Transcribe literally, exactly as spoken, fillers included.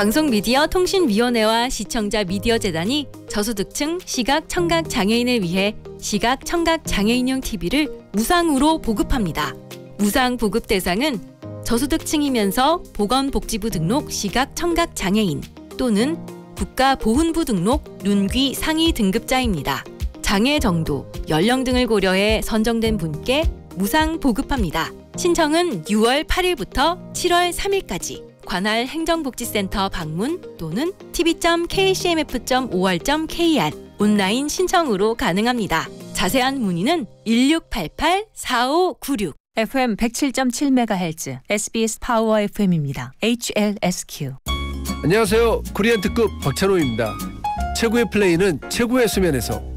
방송미디어통신위원회와 시청자 미디어재단이 저소득층 시각 청각 장애인을 위해 시각 청각 장애인용 티비를 무상으로 보급합니다. 무상 보급 대상은 저소득층이면서 보건복지부 등록 시각 청각 장애인 또는 국가보훈부 등록 눈귀 상위 등급자입니다. 장애 정도, 연령 등을 고려해 선정된 분께 무상 보급합니다. 신청은 유월 팔일부터 칠월 삼일까지 관할 행정복지센터 방문 또는 티비 점 케이씨엠에프 점 오알 점 케이알 온라인 신청으로 가능합니다. 자세한 문의는 일육팔팔 사오구육. 에프엠 백칠 점 칠 메가헤르츠 에스비에스 파워 에프엠입니다. 에이치엘에스큐. 안녕하세요. 코리안 특급 박찬호입니다. 최고의 플레이는 최고의 수면에서.